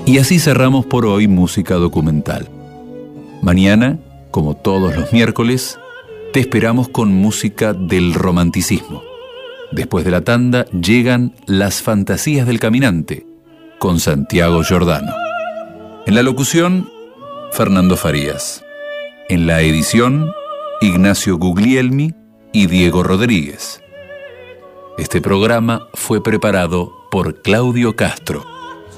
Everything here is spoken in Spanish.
Y así cerramos por hoy Música Documental. Mañana, como todos los miércoles, te esperamos con música del romanticismo. Después de la tanda llegan Las Fantasías del Caminante, con Santiago Giordano. En la locución, Fernando Farías. En la edición, Ignacio Guglielmi y Diego Rodríguez. Este programa fue preparado por Claudio Castro.